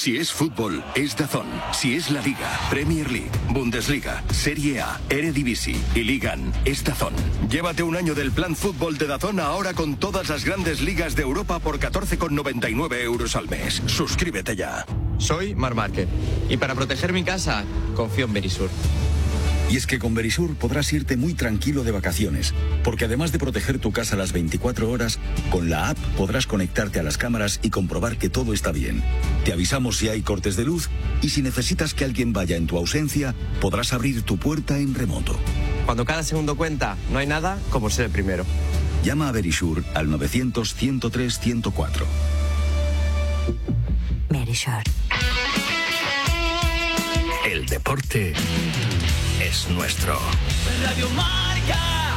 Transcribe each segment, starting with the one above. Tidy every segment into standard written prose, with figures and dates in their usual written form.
Si es fútbol, es DAZN. Si es la Liga, Premier League, Bundesliga, Serie A, Eredivisie y Ligan, es DAZN. Llévate un año del plan fútbol de DAZN ahora con todas las grandes ligas de Europa por 14,99 € al mes. Suscríbete ya. Soy Marc Márquez y para proteger mi casa, confío en Verisur. Y es que con Verisur podrás irte muy tranquilo de vacaciones, porque además de proteger tu casa las 24 horas, con la app podrás conectarte a las cámaras y comprobar que todo está bien. Te avisamos si hay cortes de luz y si necesitas que alguien vaya en tu ausencia, podrás abrir tu puerta en remoto. Cuando cada segundo cuenta, no hay nada como ser el primero. Llama a Verisur al 900-103-104. Verisur. El deporte es nuestro. Radio Marca.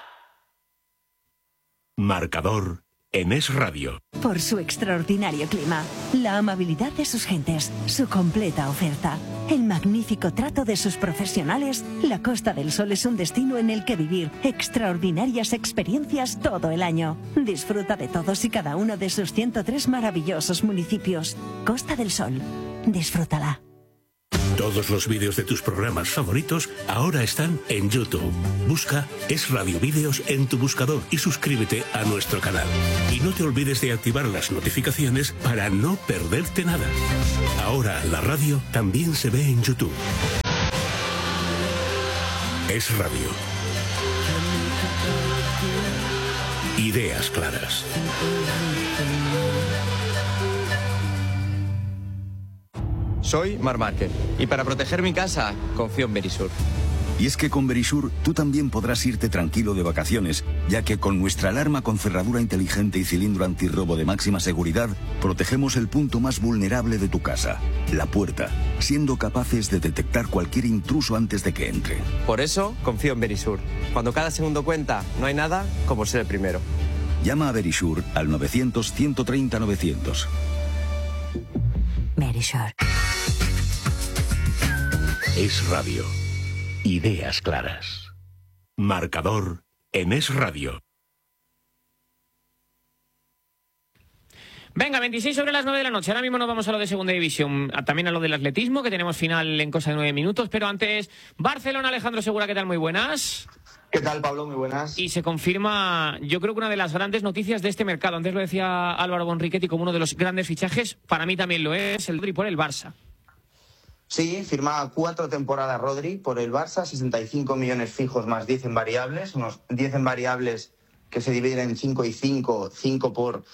Marcador en Es Radio. Por su extraordinario clima, la amabilidad de sus gentes, su completa oferta, el magnífico trato de sus profesionales, la Costa del Sol es un destino en el que vivir extraordinarias experiencias todo el año. Disfruta de todos y cada uno de sus 103 maravillosos municipios. Costa del Sol. Disfrútala. Todos los vídeos de tus programas favoritos ahora están en YouTube. Busca Es Radio Vídeos en tu buscador y suscríbete a nuestro canal. Y no te olvides de activar las notificaciones para no perderte nada. Ahora la radio también se ve en YouTube. Es Radio. Ideas claras. Soy Marc Márquez y para proteger mi casa, confío en Verisur. Y es que con Verisur tú también podrás irte tranquilo de vacaciones, ya que con nuestra alarma con cerradura inteligente y cilindro antirrobo de máxima seguridad, protegemos el punto más vulnerable de tu casa, la puerta, siendo capaces de detectar cualquier intruso antes de que entre. Por eso, confío en Verisur. Cuando cada segundo cuenta, no hay nada como ser el primero. Llama a Verisur al 900-130-900. Verisur. Es Radio. Ideas claras. Marcador en Es Radio. Venga, 26 sobre las 9 de la noche. Ahora mismo nos vamos a lo de segunda división, también a lo del atletismo, que tenemos final en cosa de 9 minutos. Pero antes, Barcelona, Alejandro Segura, ¿qué tal? Muy buenas. ¿Qué tal, Pablo? Muy buenas. Y se confirma, yo creo que una de las grandes noticias de este mercado. Antes lo decía Álvaro Bonriquetti como uno de los grandes fichajes. Para mí también lo es, el Rodri por el Barça. Sí, firma 4 temporadas Rodri por el Barça, 65 millones fijos más 10 en variables, unos 10 en variables que se dividen en 5 y 5, 5 por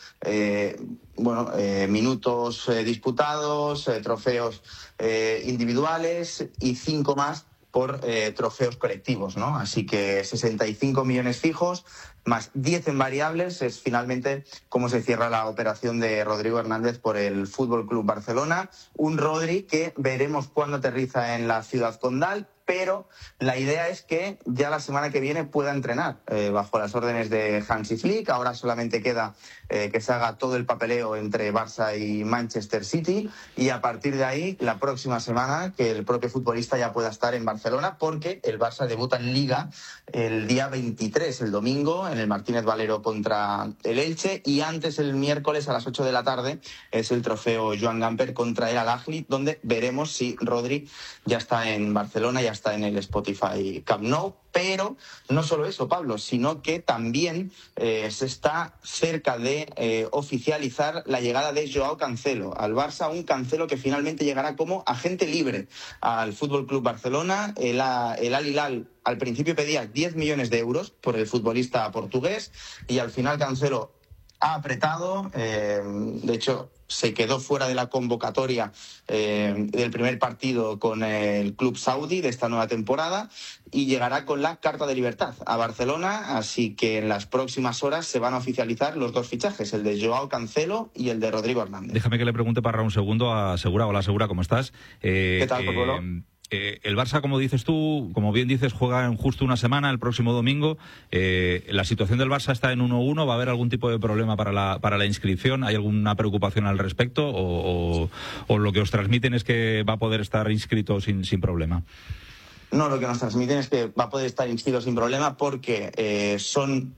minutos disputados, trofeos individuales y 5 más por trofeos colectivos, ¿no? Así que 65 millones fijos más 10 en variables es finalmente cómo se cierra la operación de Rodrigo Hernández por el Fútbol Club Barcelona. Un Rodri que veremos cuándo aterriza en la ciudad condal, pero la idea es que ya la semana que viene pueda entrenar bajo las órdenes de Hansi Flick. Ahora solamente queda que se haga todo el papeleo entre Barça y Manchester City y a partir de ahí, la próxima semana, que el propio futbolista ya pueda estar en Barcelona porque el Barça debuta en Liga el día 23, el domingo, en el Martínez Valero contra el Elche y antes el miércoles a las 8 de la tarde es el trofeo Joan Gamper contra el Al-Ahly, donde veremos si Rodri ya está en Barcelona, ya está en el Spotify Camp Nou. Pero no solo eso, Pablo, sino que también se está cerca de oficializar la llegada de Joao Cancelo al Barça, un Cancelo que finalmente llegará como agente libre al Fútbol Club Barcelona. El Al-Hilal al principio pedía 10 millones de euros por el futbolista portugués y al final Cancelo ha apretado, de hecho se quedó fuera de la convocatoria del primer partido con el club saudí de esta nueva temporada y llegará con la carta de libertad a Barcelona, así que en las próximas horas se van a oficializar los dos fichajes, el de Joao Cancelo y el de Rodrigo Hernández. Déjame que le pregunte para un segundo a Segura. Hola Segura, ¿cómo estás? ¿Qué tal, Pablo? El Barça, como dices tú, como bien dices, juega en justo una semana, el próximo domingo. La situación del Barça está en 1-1. ¿Va a haber algún tipo de problema para la inscripción? ¿Hay alguna preocupación al respecto? ¿O lo que os transmiten es que va a poder estar inscrito sin problema? No, lo que nos transmiten es que va a poder estar inscrito sin problema porque son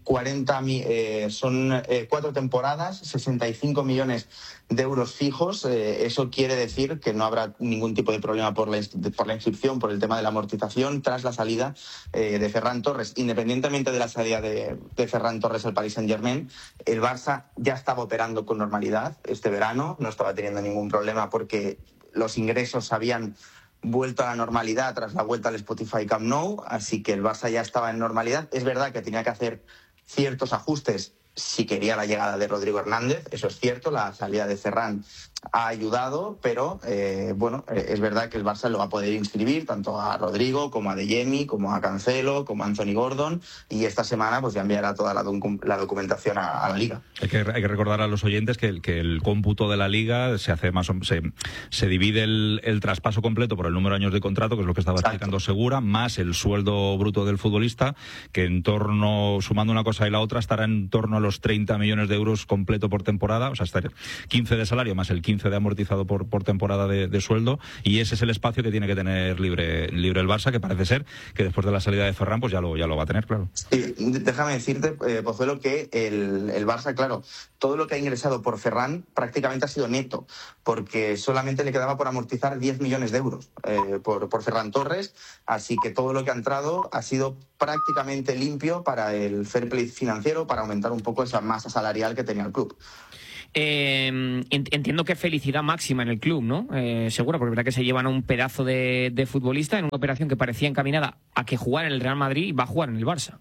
4 temporadas, 65 millones de euros fijos. Eso quiere decir que no habrá ningún tipo de problema por la inscripción, por el tema de la amortización, tras la salida de Ferran Torres. Independientemente de la salida de Ferran Torres al Paris Saint-Germain, el Barça ya estaba operando con normalidad este verano, no estaba teniendo ningún problema porque los ingresos habían vuelto a la normalidad tras la vuelta al Spotify Camp Nou, así que el Barça ya estaba en normalidad. Es verdad que tenía que hacer ciertos ajustes si quería la llegada de Rodrigo Hernández, eso es cierto, la salida de Ferran ha ayudado, pero es verdad que el Barça lo va a poder inscribir tanto a Rodrigo como a Adeyemi, como a Cancelo, como a Anthony Gordon, y esta semana pues ya enviará toda la documentación a la Liga. Hay que recordar a los oyentes que el cómputo de la Liga se hace se divide el traspaso completo por el número de años de contrato, que es lo que estaba explicando Segura, más el sueldo bruto del futbolista, que sumando una cosa y la otra, estará en torno a los 30 millones de euros completo por temporada, o sea, 15 de salario más el 15 de amortizado por temporada de sueldo, y ese es el espacio que tiene que tener libre el Barça, que parece ser que después de la salida de Ferran pues ya lo va a tener, claro. Sí, déjame decirte, Pozuelo, que el Barça, claro, todo lo que ha ingresado por Ferran prácticamente ha sido neto, porque solamente le quedaba por amortizar 10 millones de euros por Ferran Torres, así que todo lo que ha entrado ha sido prácticamente limpio para el fair play financiero, para aumentar un poco esa masa salarial que tenía el club. Entiendo que felicidad máxima en el club, ¿no? Seguro, porque es verdad que se llevan a un pedazo de futbolista en una operación que parecía encaminada a que jugara en el Real Madrid y va a jugar en el Barça.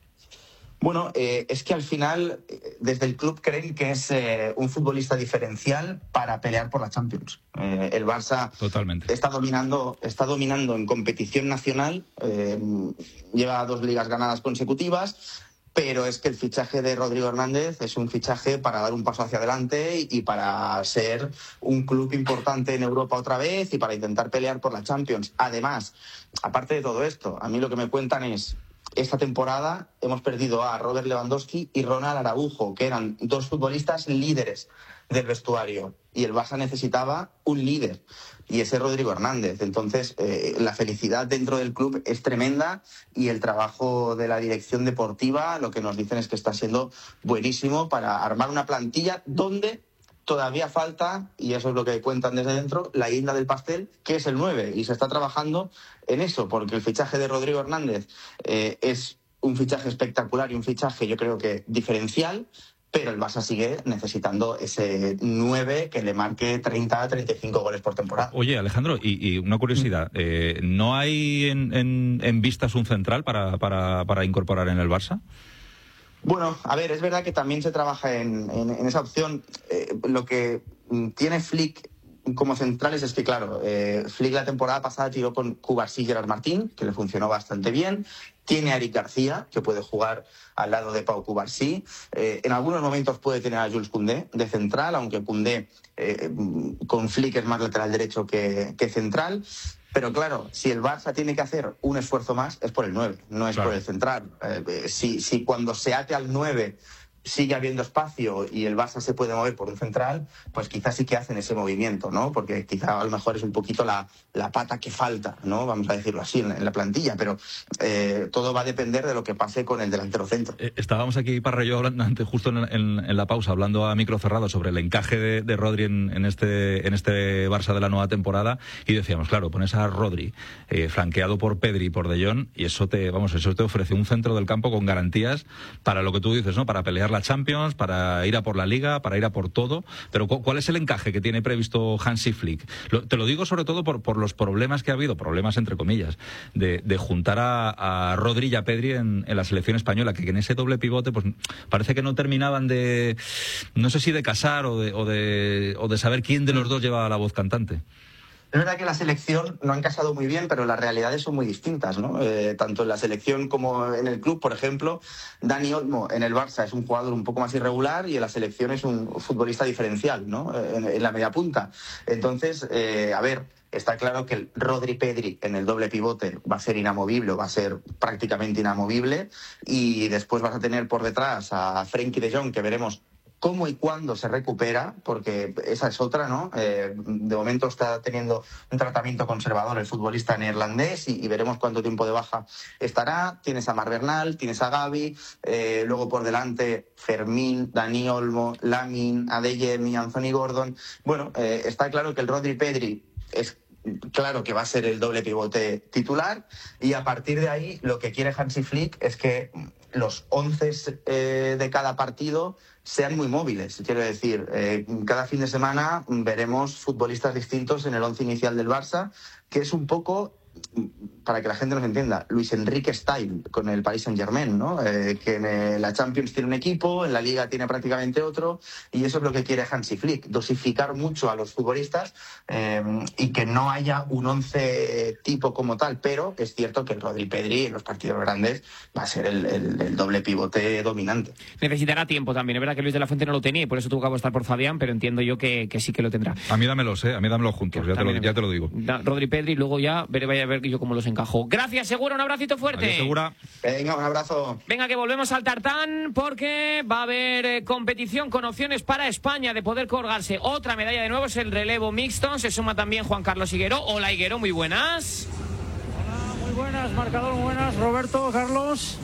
Bueno, es que al final, desde el club creen que es un futbolista diferencial para pelear por la Champions. El Barça totalmente está dominando en competición nacional, lleva 2 ligas ganadas consecutivas, pero es que el fichaje de Rodrigo Hernández es un fichaje para dar un paso hacia adelante y para ser un club importante en Europa otra vez y para intentar pelear por la Champions. Además, aparte de todo esto, a mí lo que me cuentan es: esta temporada hemos perdido a Robert Lewandowski y Ronald Araujo, que eran 2 futbolistas líderes del vestuario, y el Barça necesitaba un líder, y ese es Rodrigo Hernández. Entonces, la felicidad dentro del club es tremenda, y el trabajo de la dirección deportiva, lo que nos dicen es que está siendo buenísimo para armar una plantilla donde todavía falta, y eso es lo que cuentan desde dentro, la guinda del pastel, que es el 9, y se está trabajando en eso, porque el fichaje de Rodrigo Hernández es un fichaje espectacular y un fichaje, yo creo que diferencial, pero el Barça sigue necesitando ese 9 que le marque 30 35 goles por temporada. Oye, Alejandro, y una curiosidad, ¿no hay en vistas un central para incorporar en el Barça? Bueno, a ver, es verdad que también se trabaja en esa opción. Lo que tiene Flick como centrales es que, claro, Flick la temporada pasada tiró con Cubarsí y Gerard Martín, que le funcionó bastante bien. Tiene a Eric García, que puede jugar al lado de Pau Cubarsí. En algunos momentos puede tener a Jules Koundé de central, aunque Koundé con Flick es más lateral derecho que central. Pero claro, si el Barça tiene que hacer un esfuerzo más, es por el 9, no es por el central. Si cuando se ate al 9 sigue habiendo espacio y el Barça se puede mover por un central, pues quizás sí que hacen ese movimiento, ¿no? Porque quizá a lo mejor es un poquito la pata que falta, ¿no? Vamos a decirlo así, en la plantilla, pero todo va a depender de lo que pase con el delantero centro. Estábamos aquí, Parra y yo, hablando antes, justo en la pausa, hablando a micro cerrado sobre el encaje de Rodri en este Barça de la nueva temporada, y decíamos, claro, pones a Rodri flanqueado por Pedri y por De Jong, y eso te ofrece un centro del campo con garantías para lo que tú dices, ¿no? Para pelear la Champions, para ir a por la Liga, para ir a por todo. Pero ¿cuál es el encaje que tiene previsto Hansi Flick? Te lo digo sobre todo por los problemas que ha habido, problemas entre comillas, de juntar a Rodri y a Pedri en la selección española, que en ese doble pivote pues parece que no terminaban de, no sé si de casar o de saber quién de los dos lleva la voz cantante. Es verdad que la selección no han casado muy bien, pero las realidades son muy distintas, ¿no? Tanto en la selección como en el club, por ejemplo, Dani Olmo en el Barça es un jugador un poco más irregular y en la selección es un futbolista diferencial, ¿no? En la media punta. Entonces, a ver, está claro que el Rodri-Pedri en el doble pivote va a ser inamovible, o va a ser prácticamente inamovible, y después vas a tener por detrás a Frenkie de Jong, que veremos cómo y cuándo se recupera, porque esa es otra, ¿no? De momento está teniendo un tratamiento conservador el futbolista neerlandés y veremos cuánto tiempo de baja estará. Tienes a Marc Bernal, tienes a Gavi, luego por delante Fermín, Dani Olmo, Lamine, Adeyemi, Anthony Gordon. Bueno, está claro que el Rodri Pedri es claro que va a ser el doble pivote titular, y a partir de ahí lo que quiere Hansi Flick es que los 11 de cada partido sean muy móviles. Quiero decir, cada fin de semana veremos futbolistas distintos en el 11 inicial del Barça, que es un poco, para que la gente nos entienda, Luis Enrique style con el Paris Saint-Germain, ¿no? Que en la Champions tiene un equipo, en la Liga tiene prácticamente otro, y eso es lo que quiere Hansi Flick, dosificar mucho a los futbolistas y que no haya un 11 tipo como tal, pero es cierto que el Rodri Pedri en los partidos grandes va a ser el doble pivote dominante. Necesitará tiempo también, es verdad que Luis de la Fuente no lo tenía y por eso tuvo que apostar por Fabián, pero entiendo yo que sí que lo tendrá. A mí dámelos juntos, ya te lo digo. Rodri Pedri, luego ya vaya a ver yo cómo los encajo. Gracias, Segura, un abracito fuerte. Adiós, Segura. Venga, un abrazo. Venga, que volvemos al tartán porque va a haber competición con opciones para España de poder colgarse otra medalla de nuevo, es el relevo mixto. Se suma también Juan Carlos Higuero. Hola, Higuero, muy buenas. Hola, muy buenas, marcador, muy buenas. Roberto, Carlos.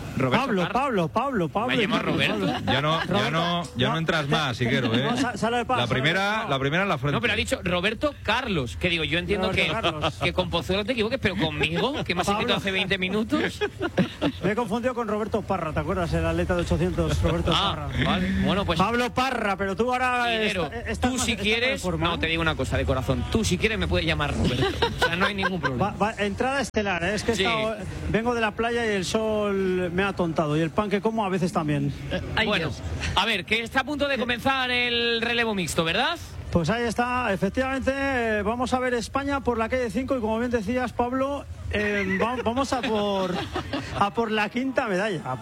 Pablo. ¿Me llamo Roberto? Ya no entras más, Higuero, ¿eh? La primera en la frente. No, pero ha dicho Roberto Carlos, que digo, yo entiendo que con Pozuelo te equivoques, pero conmigo, que me has escrito hace 20 minutos. Me he confundido con Roberto Parra, ¿te acuerdas? El atleta de 800, Roberto Parra. Vale, bueno, pues Pablo Parra, pero tú ahora... Higuero, tú si quieres... No, te digo una cosa de corazón, tú si quieres me puedes llamar Roberto, o sea, no hay ningún problema. Entrada estelar, ¿eh? Es que vengo de la playa y el sol me ha atontado, y el pan que como a veces también. Bueno, a ver, que está a punto de comenzar el relevo mixto, ¿verdad? Pues ahí está, efectivamente, vamos a ver España por la calle 5 y como bien decías, Pablo, vamos a por la quinta medalla,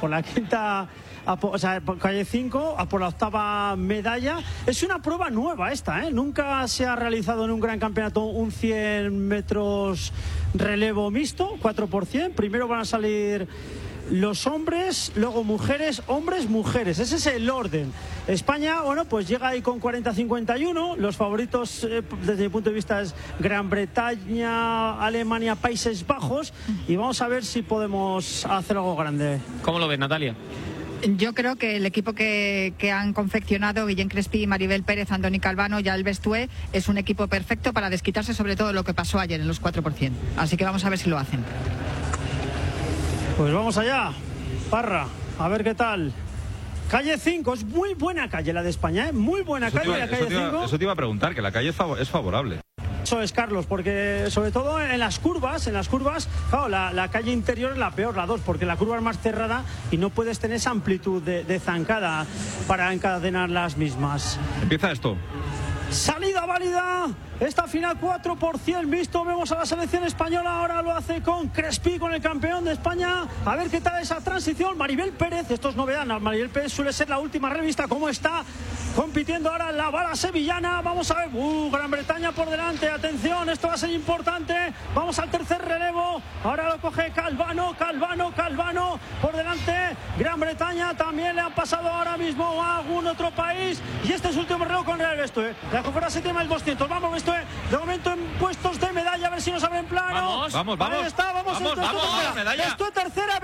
por calle 5, a por la octava medalla. Es una prueba nueva esta, ¿eh? Nunca se ha realizado en un gran campeonato un 100 metros relevo mixto, 4%. Primero van a salir los hombres, luego mujeres, hombres, mujeres. Ese es el orden. España, bueno, pues llega ahí con 40-51. Los favoritos, desde mi punto de vista, es Gran Bretaña, Alemania, Países Bajos. Y vamos a ver si podemos hacer algo grande. ¿Cómo lo ves, Natalia? Yo creo que el equipo que han confeccionado Guillén Crespi, Maribel Pérez, Andoni Calvano y Alves Tué es un equipo perfecto para desquitarse sobre todo lo que pasó ayer en los 4%. Así que vamos a ver si lo hacen. Pues vamos allá, Parra, a ver qué tal. Calle 5, es muy buena calle la de España, ¿eh? Muy buena calle la calle 5. Eso te iba a preguntar, que la calle es favorable. Eso es, Carlos, porque sobre todo en las curvas, claro, la calle interior es la peor, la 2, porque la curva es más cerrada y no puedes tener esa amplitud de zancada para encadenar las mismas. Empieza esto. Salida válida, esta final 4% visto, vemos a la selección española, ahora lo hace con Crespi, con el campeón de España, a ver qué tal esa transición. Maribel Pérez, esto es novedad, Maribel Pérez suele ser la última revista, cómo está compitiendo ahora la bala sevillana, vamos a ver, Gran Bretaña por delante, atención, esto va a ser importante, vamos al tercer relevo, ahora lo coge Calvano, por delante, Gran Bretaña, también le han pasado ahora mismo a algún otro país, y este es su último relevo con el Bestoe. La Cofora se tema el 200. Vamos, Bestoe. De momento en puestos de medalla, a ver si nos abre en plano. Vamos. Ahí está, vamos, medalla. Bestoe tercera.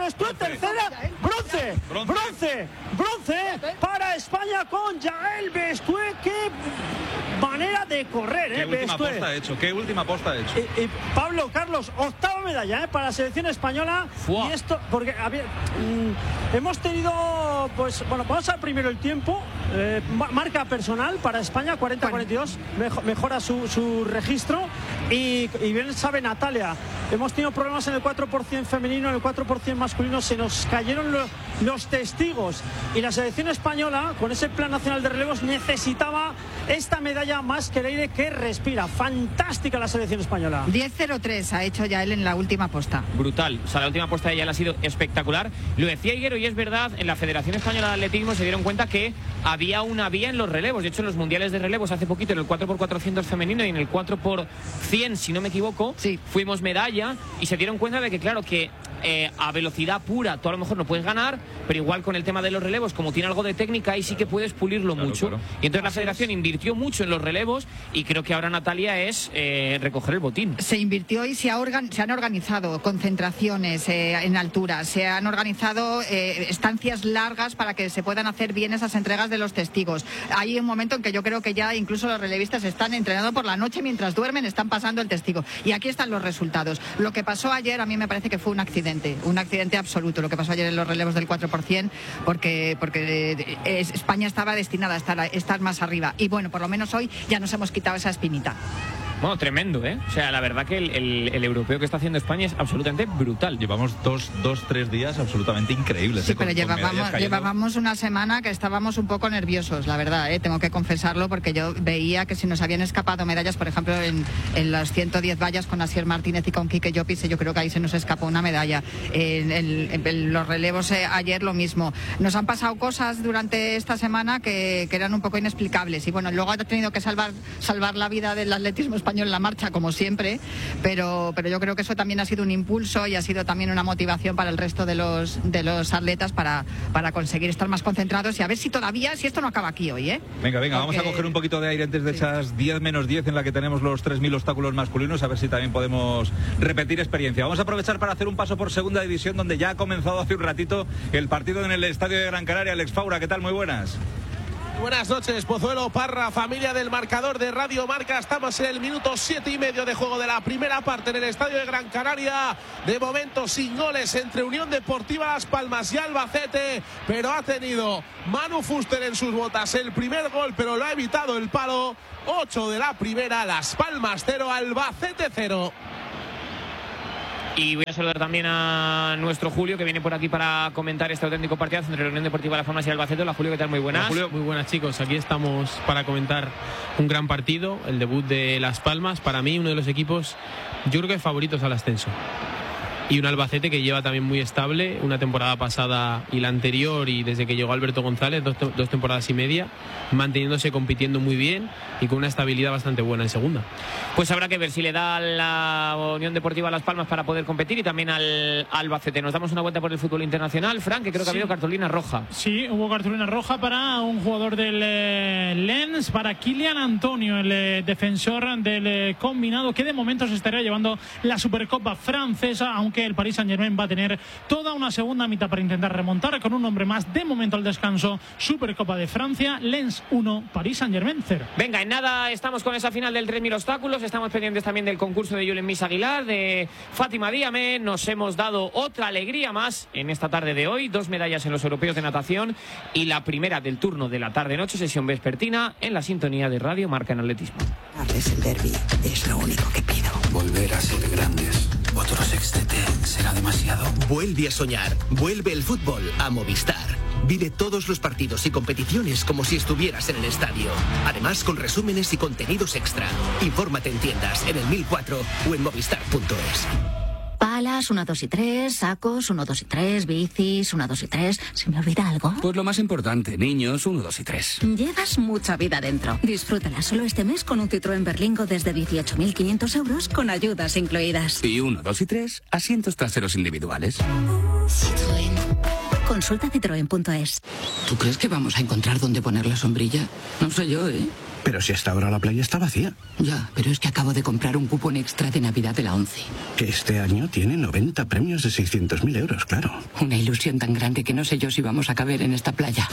Bronce para España con Yael Bestoe. Qué manera de correr, ¿Qué última posta ha hecho? Y Pablo, Carlos, octava medalla para la selección española. ¡Fua! Y esto, porque hemos tenido, pues, bueno, vamos a ver primero el tiempo. Marca personal para España, 40-42, mejora su registro. Y bien sabe Natalia, hemos tenido problemas en el 4% femenino, en el 4% masculino, se nos cayeron los testigos. Y la selección española, con ese plan nacional de relevos, necesitaba esta medalla más que el aire que respira. Fantástica la selección española. 10-0-3 ha hecho ya él en la última posta. Brutal, o sea, la última posta de ella ha sido espectacular. Lo decía Higuero y es verdad, en la Federación Española de Atletismo se dieron cuenta que había una vía en los relevos. De hecho, en los mundiales de relevos hace poquito, en el 4x400 femenino y en el 4x100, si no me equivoco, sí, fuimos medalla y se dieron cuenta de que, claro, que a velocidad pura tú a lo mejor no puedes ganar, pero igual con el tema de los relevos, como tiene algo de técnica, ahí sí que puedes pulirlo mucho. Claro. Y entonces la federación invirtió mucho en los relevos y creo que ahora, Natalia, es recoger el botín. Se invirtió y se han organizado concentraciones en altura, se han organizado estancias largas para que se puedan hacer bien esas entregas de los testigos. Hay un momento en que yo creo que ya incluso los relevistas están entrenando por la noche mientras duermen, están pasando el testigo. Y aquí están los resultados. Lo que pasó ayer a mí me parece que fue un accidente absoluto, lo que pasó ayer en los relevos del 4%, porque España estaba destinada a estar más arriba. Y bueno, por lo menos hoy ya nos hemos quitado esa espinita. Bueno, tremendo, ¿eh? O sea, la verdad que el europeo que está haciendo España es absolutamente brutal. Llevamos 3 días absolutamente increíbles. Sí, pero llevábamos una semana que estábamos un poco nerviosos, la verdad, tengo que confesarlo, porque yo veía que si nos habían escapado medallas, por ejemplo, en las 110 vallas con Asier Martínez y con Quique Llopis, yo creo que ahí se nos escapó una medalla. En los relevos ayer lo mismo. Nos han pasado cosas durante esta semana que eran un poco inexplicables y bueno, luego ha tenido que salvar la vida del atletismo español en la marcha, como siempre, pero yo creo que eso también ha sido un impulso y ha sido también una motivación para el resto de los atletas para conseguir estar más concentrados y a ver si esto no acaba aquí hoy, ¿eh? Venga, vamos a coger un poquito de aire antes de esas 10 menos 10 en la que tenemos los 3.000 obstáculos masculinos, a ver si también podemos repetir experiencia. Vamos a aprovechar para hacer un paso por segunda división, donde ya ha comenzado hace un ratito el partido en el estadio de Gran Canaria. Alex Faura, ¿qué tal? Muy buenas. Buenas noches, Pozuelo, Parra, familia del marcador de Radio Marca. Estamos en el minuto 7,5 de juego de la primera parte en el estadio de Gran Canaria. De momento sin goles entre Unión Deportiva Las Palmas y Albacete, pero ha tenido Manu Fuster en sus botas el primer gol, pero lo ha evitado el palo. 8 de la primera, Las Palmas 0, Albacete 0. Y voy a saludar también a nuestro Julio, que viene por aquí para comentar este auténtico partidazo entre la Unión Deportiva Las Palmas y Albacete. Hola, Julio, ¿qué tal? Muy buenas. Hola, Julio. Muy buenas, chicos. Aquí estamos para comentar un gran partido, el debut de Las Palmas. Para mí, uno de los equipos, yo creo que favoritos al ascenso. Y un Albacete que lleva también muy estable, una temporada pasada y la anterior, y desde que llegó Alberto González, dos temporadas y media, manteniéndose, compitiendo muy bien y con una estabilidad bastante buena en segunda. Pues habrá que ver si le da a la Unión Deportiva Las Palmas para poder competir y también al Albacete. Nos damos una vuelta por el fútbol internacional, Fran, que creo que ha habido cartulina roja. Sí, hubo cartulina roja para un jugador del Lens, para Kylian Antonio, el defensor del combinado, que de momento se estaría llevando la Supercopa francesa, aunque el Paris Saint-Germain va a tener toda una segunda mitad para intentar remontar con un hombre más. De momento al descanso, Supercopa de Francia, Lens 1, Paris Saint-Germain 0. Venga, en nada estamos con esa final del 3.000 obstáculos, estamos pendientes también del concurso de Julen Miss Aguilar, de Fátima Díame. Nos hemos dado otra alegría más en esta tarde de hoy, 2 medallas en los europeos de natación y la primera del turno de la tarde-noche, sesión vespertina en la sintonía de Radio Marca en atletismo. Es el derbi, es lo único que pido. Volver a ser grandes. Otro sextete será demasiado. Vuelve a soñar. Vuelve el fútbol a Movistar. Vive todos los partidos y competiciones como si estuvieras en el estadio. Además, con resúmenes y contenidos extra. Infórmate en tiendas, en el 1004 o en movistar.es. Palas, 1, 2 y 3, sacos, 1, 2 y 3, bicis, 1, 2 y 3. ¿Se me olvida algo? Pues lo más importante, niños, 1, 2 y 3. Llevas mucha vida dentro. Disfrútala solo este mes con un Citroën Berlingo desde 18.500 euros con ayudas incluidas. Y 1, 2 y 3, asientos traseros individuales. Citroën. Consulta citroen.es. ¿Tú crees que vamos a encontrar dónde poner la sombrilla? No sé yo, ¿eh? Pero si hasta ahora la playa está vacía. Ya, pero es que acabo de comprar un cupón extra de Navidad de la 11. Que este año tiene 90 premios de 600.000 euros, claro. Una ilusión tan grande que no sé yo si vamos a caber en esta playa.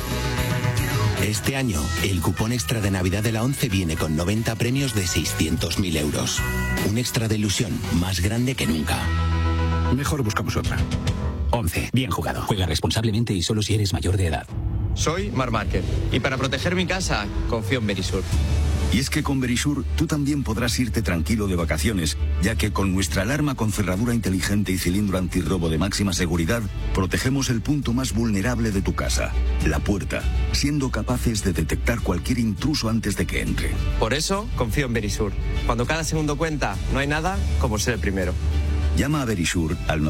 Este año, el cupón extra de Navidad de la 11 viene con 90 premios de 600.000 euros. Un extra de ilusión más grande que nunca. Mejor buscamos otra. 11. Bien jugado. Juega responsablemente y solo si eres mayor de edad. Soy Marc Márquez y para proteger mi casa confío en Verisur. Y es que con Verisur tú también podrás irte tranquilo de vacaciones, ya que con nuestra alarma con cerradura inteligente y cilindro antirrobo de máxima seguridad, protegemos el punto más vulnerable de tu casa, la puerta, siendo capaces de detectar cualquier intruso antes de que entre. Por eso confío en Verisur. Cuando cada segundo cuenta, no hay nada como ser el primero. Llama a Verisur al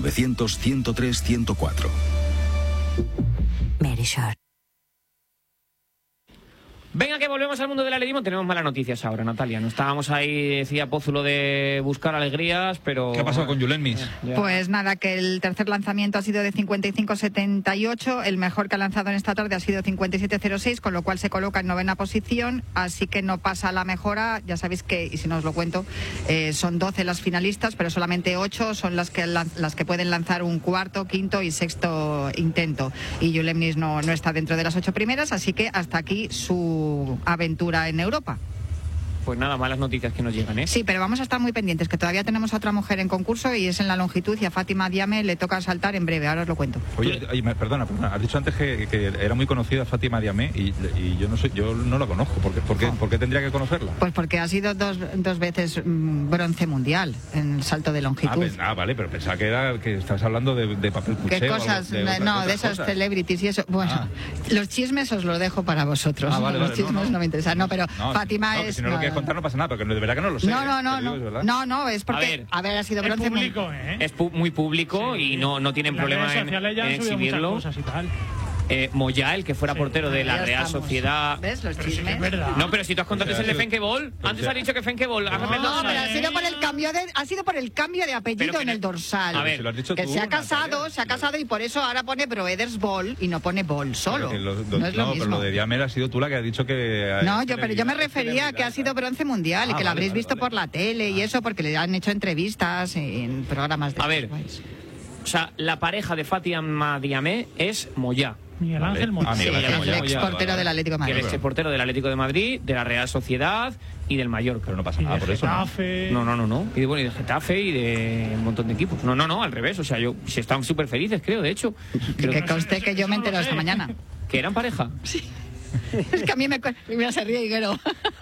900-103-104. Verisur. Venga, que volvemos al mundo del atletismo. Tenemos malas noticias ahora, Natalia. No estábamos ahí, decía Pózulo, de buscar alegrías, pero... ¿Qué ha pasado con Julen Mis? Pues nada, que el tercer lanzamiento ha sido de 55.78, el mejor que ha lanzado en esta tarde ha sido 57.06, con lo cual se coloca en 9ª posición, así que no pasa la mejora. Ya sabéis que, y si no os lo cuento, son 12 las finalistas, pero solamente 8 son las que pueden lanzar un cuarto, quinto y sexto intento. Y Julen Mis no está dentro de las 8 primeras, así que hasta aquí su aventura en Europa. Pues nada, malas noticias que nos llegan, ¿eh? Sí, pero vamos a estar muy pendientes, que todavía tenemos a otra mujer en concurso y es en la longitud, y a Fátima Diame le toca saltar en breve, ahora os lo cuento. Oye, perdona, has dicho antes que era muy conocida Fátima Diame y yo no la conozco. ¿Por qué tendría que conocerla? Pues porque ha sido dos veces bronce mundial en el salto de longitud. Vale, pero pensaba que estabas hablando de papel cuché. ¿Qué cosas? De esas cosas. Celebrities y eso. Bueno, los chismes os lo dejo para vosotros. Los chismes no me interesan. No, pero Fátima es... Si no lo quieres contar no pasa nada, porque de verdad que no lo sé. No, es porque ha sido bronce público, es muy público, sí, y no tienen problema en exhibirlo. Moyá, el que fuera portero de la Real Sociedad. ¿Ves los chismes? No, pero si tú has contado es el de Fenkebol. Antes has dicho que Fenkebol. No, pero ha sido por el cambio de apellido en el dorsal. A ver, que se ha casado y por eso ahora pone Broeders Ball y no pone Ball solo. No es lo mismo. Pero lo de Diamer ha sido tú la que has dicho que... No, yo me refería a que ha sido bronce mundial y que lo habréis visto por la tele y eso, porque le han hecho entrevistas en programas de... A ver, o sea, la pareja de Fátima Diame es Moyá. Miguel Ángel Moyá. El ex portero del Atlético de Madrid. El ex portero del Atlético de Madrid, de la Real Sociedad y del Mallorca. Pero no pasa nada por eso. No. Y de Getafe y de un montón de equipos. No, al revés. O sea, si están súper felices, creo, de hecho. Que conste que yo me entero esta mañana. ¿Que eran pareja? Sí. Es que a mí me se ríe Higuero.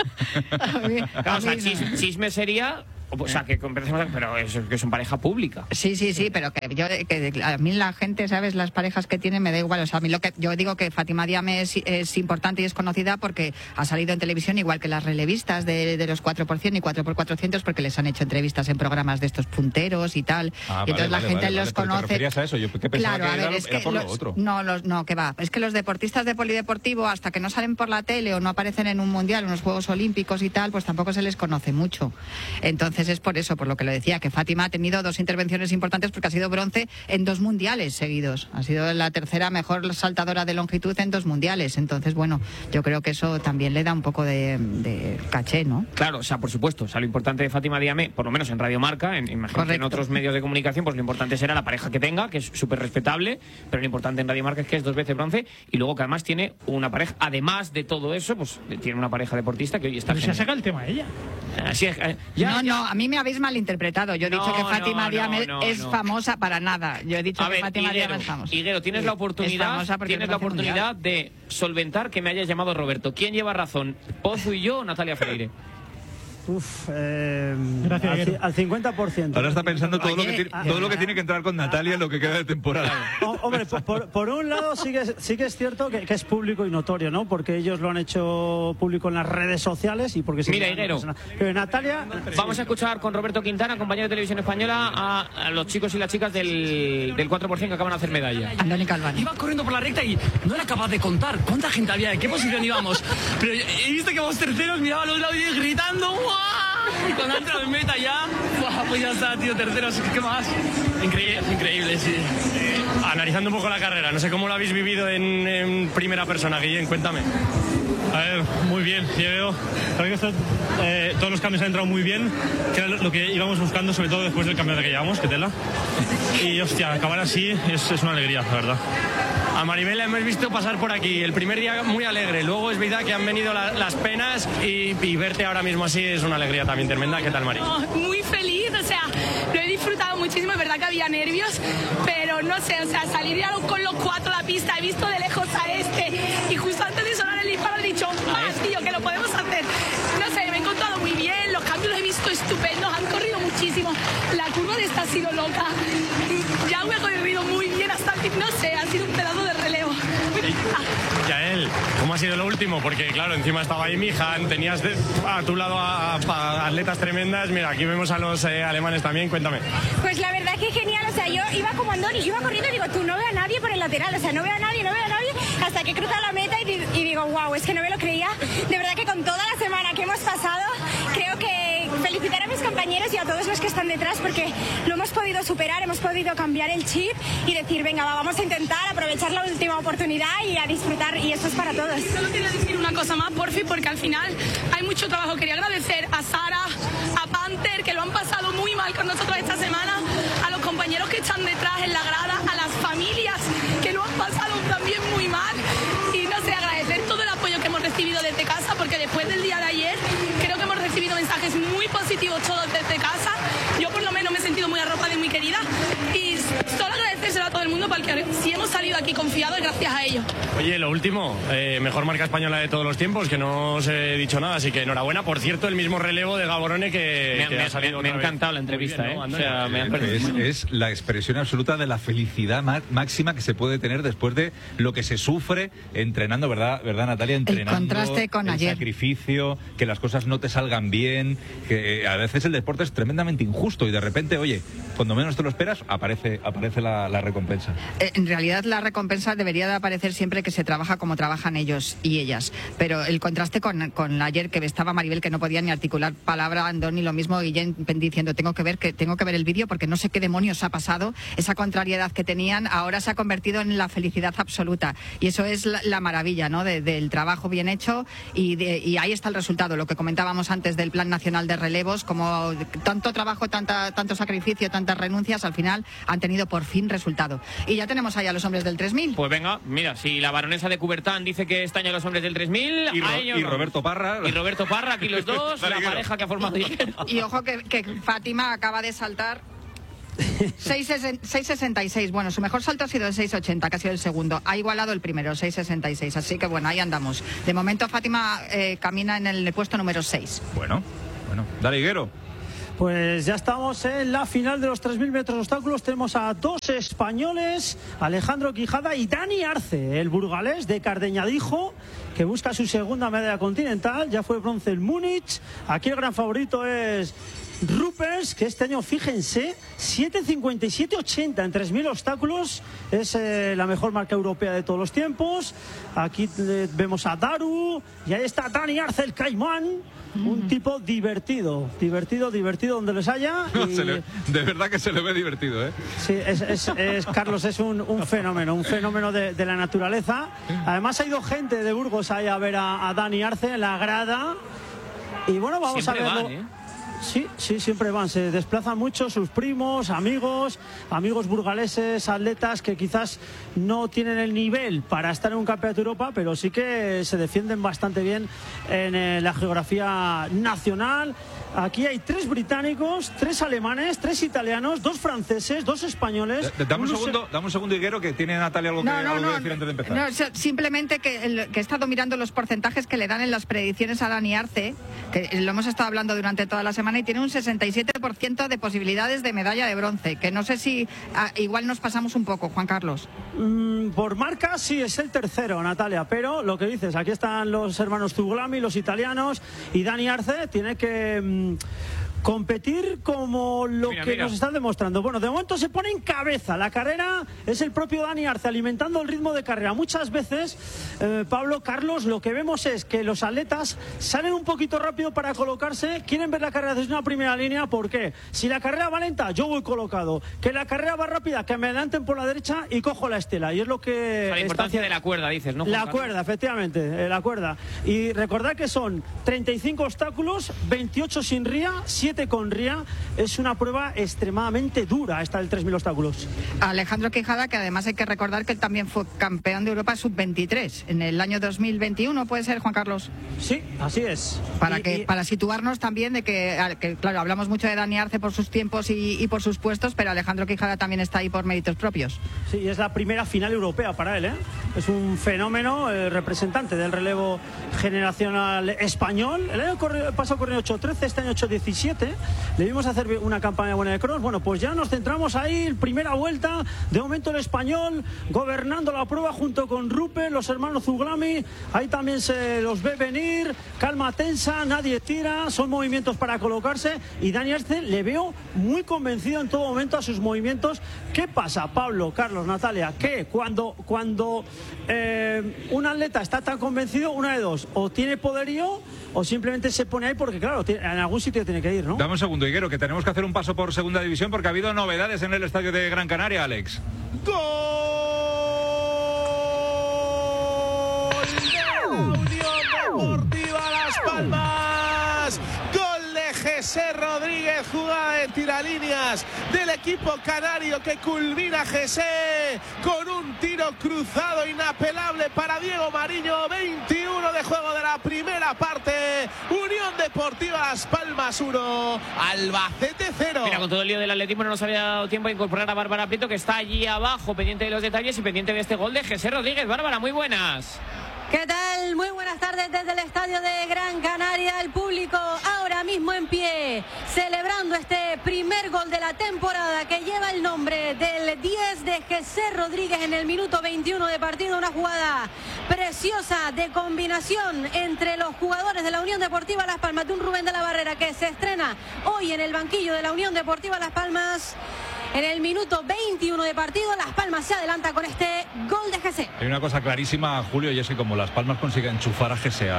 Chisme sería... O sea, que empecemos, pero que son pareja pública. Sí, pero que a mí la gente, ¿sabes? Las parejas que tienen me da igual. O sea, a mí yo digo que Fátima Diame es importante y es conocida porque ha salido en televisión, igual que las relevistas de los 4% y 4x400, porque les han hecho entrevistas en programas de estos punteros y tal. Y entonces la gente los conoce. ¿Te referías a eso? Yo pensaba claro, a ver, era por lo otro. No, que va. Es que los deportistas de polideportivo, hasta que no salen por la tele o no aparecen en un mundial, en los Juegos Olímpicos y tal, pues tampoco se les conoce mucho. Entonces es por eso, por lo que lo decía, que Fátima ha tenido 2 intervenciones importantes porque ha sido bronce en 2 mundiales seguidos. Ha sido la tercera mejor saltadora de longitud en 2 mundiales. Entonces, bueno, yo creo que eso también le da un poco de caché, ¿no? Claro, o sea, por supuesto. O sea, lo importante de Fátima Diame, por lo menos en Radio Marca, imagino que en otros medios de comunicación, pues lo importante será la pareja que tenga, que es súper respetable, pero lo importante en Radio Marca es que es 2 veces bronce y luego que además tiene una pareja, además de todo eso, pues tiene una pareja deportista que hoy está... Pero se ha sacado el tema ella. Así es. No, a mí me habéis malinterpretado. Yo he dicho que Fátima Diame es famosa para nada. Yo he dicho que Fátima Diame es famosa. Higuero, tienes la oportunidad de solventar que me hayas llamado Roberto. ¿Quién lleva razón? ¿Pozu y yo o Natalia Freire? Gracias, al 50%. Ahora está pensando todo lo que tiene que entrar con Natalia en lo que queda de temporada. Hombre, por un lado sí que es cierto que es público y notorio, ¿no? Porque ellos lo han hecho público en las redes sociales y porque... Mira, Higuero, pero Natalia... Vamos a escuchar con Roberto Quintana, compañero de Televisión Española, a los chicos y las chicas del 4% que acaban de hacer medalla. Andoni Calvano. Iba corriendo por la recta y no era capaz de contar cuánta gente había, en qué posición íbamos. Pero he visto que íbamos terceros, miraba a los lados y gritando ¡guau! Y cuando ha entrado en meta ya, pues ya está, tío, terceros, ¿qué más? Increíble, sí. Analizando un poco la carrera, no sé cómo lo habéis vivido en primera persona, Guillén, cuéntame. A ver, muy bien, creo que todos los cambios han entrado muy bien, que era lo que íbamos buscando, sobre todo después del cambio de que llevamos, que tela. Y hostia, acabar así es una alegría, la verdad. A Maribel la hemos visto pasar por aquí, el primer día muy alegre, luego es verdad que han venido las penas y verte ahora mismo así es una alegría también tremenda. ¿Qué tal, Mari? Muy feliz, o sea, lo he disfrutado muchísimo, es verdad que había nervios, pero no sé, o sea, salir ya con los 4 a la pista, he visto de lejos a y justo antes de sonar el disparo he dicho, tío, que lo podemos hacer. No sé, me he encontrado muy bien, los cambios los he visto estupendos, han corrido muchísimo, la curva de esta ha sido loca, ya me he corrido muy bien hasta no sé, ha sido un pedazo de relevo. Yael, ¿cómo ha sido lo último? Porque claro, encima estaba ahí Mijan, tenías a tu lado a atletas tremendas. Mira, aquí vemos a los alemanes también, cuéntame. Pues la verdad que genial, o sea, yo iba como Andoni, iba corriendo y digo, tú no veo a nadie por el lateral, o sea, no veo a nadie, hasta que cruza la meta y digo, wow, es que no me lo creía. De verdad que con toda la semana que hemos pasado, creo que felicitar a mis compañeros y a todos los que están detrás, porque lo hemos podido superar, hemos podido cambiar el chip y decir, venga, vamos a intentar aprovechar la última oportunidad y a disfrutar, y esto es para todos. Solo quiero decir una cosa más, porfi, porque al final hay mucho trabajo. Quería agradecer a Sara, a Panther, que lo han pasado muy mal con nosotros esta semana, a los compañeros que están detrás en la grada, a las familias que lo han pasado también muy mal, y no sé, agradecer todo el apoyo que hemos recibido desde casa, porque después del día de ayer creo que hemos recibido mensajes muy positivos todos desde casa. Yo por lo menos me he sentido muy arropada y muy querida, y solo agradecérselo a todo el mundo, porque si hemos salido aquí confiados es gracias a ellos. Oye, lo último, mejor marca española de todos los tiempos, que no os he dicho nada, así que enhorabuena. Por cierto, el mismo relevo de Gaborone que ha salido. Me ha encantado la entrevista, bien, ¿no? O sea, es la expresión absoluta de la felicidad máxima que se puede tener después de lo que se sufre entrenando, ¿verdad Natalia? Entrenando, el contraste con ayer. Sacrificio, que las cosas no te salgan bien, que a veces el deporte es tremendamente injusto y de repente, oye, cuando menos te lo esperas, aparece la recompensa. En realidad la recompensa debería de aparecer siempre que se trabaja como trabajan ellos y ellas, pero el contraste con ayer, que estaba Maribel, que no podía ni articular palabra, Andoni lo mismo, Guillén diciendo tengo que ver el vídeo porque no sé qué demonios ha pasado, esa contrariedad que tenían ahora se ha convertido en la felicidad absoluta, y eso es la maravilla, ¿no? del trabajo bien hecho, y ahí está el resultado, lo que comentábamos antes del Plan Nacional de Relevos, como tanto trabajo, tanto sacrificio, tantas renuncias, al final han tenido por fin resultado. Y ya tenemos ahí a los hombres del 3000. Pues venga, mira, si la baronesa de Coubertin dice que este año los hombres del 3000, y Roberto Parra. Y Roberto Parra, aquí los dos, la pareja que ha formado. Y ojo que Fátima acaba de saltar 6.66. Bueno, su mejor salto ha sido el 6.80, que ha sido el segundo. Ha igualado el primero, 6.66. Así que bueno, ahí andamos. De momento Fátima camina en el puesto número 6. Bueno. Dale, Higuero. Pues ya estamos en la final de los 3.000 metros obstáculos. Tenemos a dos españoles, Alejandro Quijada y Dani Arce, el burgalés de Cardeñadijo, que busca su segunda medalla continental. Ya fue bronce en Múnich. Aquí el gran favorito es Rupers, que este año, fíjense, 7.57.80 en 3.000 obstáculos. Es la mejor marca europea de todos los tiempos. Aquí vemos a Daru, y ahí está Dani Arce, el caimán. Un tipo divertido donde les haya. Y... de verdad que se le ve divertido, ¿eh? Sí, Carlos, es un fenómeno de la naturaleza. Además ha ido gente de Burgos ahí a ver a Dani Arce en la grada. Y bueno, vamos siempre a verlo. Van, Sí, siempre van, se desplazan mucho sus primos, amigos burgaleses, atletas que quizás no tienen el nivel para estar en un campeonato de Europa, pero sí que se defienden bastante bien en la geografía nacional. Aquí hay 3 británicos, 3 alemanes, 3 italianos, 2 franceses, 2 españoles. Dame un segundo, Higuero, que tiene Natalia algo que decir antes de empezar. No, simplemente que he estado mirando los porcentajes que le dan en las predicciones a Dani Arce, que lo hemos estado hablando durante toda la semana, y tiene un 67% de posibilidades de medalla de bronce, que no sé si igual nos pasamos un poco, Juan Carlos. Por marca sí es el tercero, Natalia, pero lo que dices, aquí están los hermanos Zuglami, los italianos, y Dani Arce tiene que competir como lo que nos están demostrando. Bueno, de momento se pone en cabeza la carrera, es el propio Dani Arce alimentando el ritmo de carrera. Muchas veces, Pablo, Carlos, lo que vemos es que los atletas salen un poquito rápido para colocarse, quieren ver la carrera desde una primera línea. ¿Por qué? Si la carrera va lenta, yo voy colocado, que la carrera va rápida, que me adelanten por la derecha y cojo la estela, y es lo que... La importancia de la cuerda, dices, ¿no? La cuerda, efectivamente, la cuerda. Y recordad que son 35 obstáculos, 28 sin ría, 7 con ría. Es una prueba extremadamente dura esta del 3.000 obstáculos. Alejandro Quijada, que además hay que recordar que él también fue campeón de Europa sub-23 en el año 2021, ¿puede ser, Juan Carlos? Sí, así es. Para situarnos también de que, claro, hablamos mucho de Dani Arce por sus tiempos y por sus puestos, pero Alejandro Quijada también está ahí por méritos propios. Sí, es la primera final europea para él, ¿eh? Es un fenómeno, representante del relevo generacional español. El año pasado corrió 8.13, este año 8.17. 2017 le vimos hacer una campaña buena de cross. Bueno, pues ya nos centramos ahí, primera vuelta, de momento el español gobernando la prueba junto con Rupert, los hermanos Zuglami, ahí también se los ve venir, calma tensa, nadie tira, son movimientos para colocarse, y Dani Arce le veo muy convencido en todo momento a sus movimientos. ¿Qué pasa, Pablo, Carlos, Natalia? Que cuando un atleta está tan convencido, una de dos, o tiene poderío o simplemente se pone ahí porque, claro, en algún sitio tiene que ir, ¿no? Dame un segundo, Higuero, que tenemos que hacer un paso por segunda división porque ha habido novedades en el estadio de Gran Canaria, Alex. ¡Gol de la Unión Deportiva Las Palmas! ¡Gol de José Rodríguez! Jugada de tiralíneas del equipo canario que culmina José con un tiro cruzado inapelable para Diego Mariño. 21 de juego de la primera parte. Unión Deportiva Las Palmas 1, Albacete 0. Mira, con todo el lío del atletismo no nos había dado tiempo a incorporar a Bárbara Prieto, que está allí abajo pendiente de los detalles y pendiente de este gol de José Rodríguez. Bárbara, muy buenas. ¿Qué tal? Muy buenas tardes desde el estadio de Gran Canaria. El público ahora mismo en pie, celebrando este primer gol de la temporada que lleva el nombre del 10 de José Rodríguez en el minuto 21 de partido. Una jugada preciosa de combinación entre los jugadores de la Unión Deportiva Las Palmas, de un Rubén de la Barrera que se estrena hoy en el banquillo de la Unión Deportiva Las Palmas. En el minuto 21 de partido, Las Palmas se adelanta con este gol de José. Hay una cosa clarísima, Julio, y es que como Las Palmas consigue enchufar a José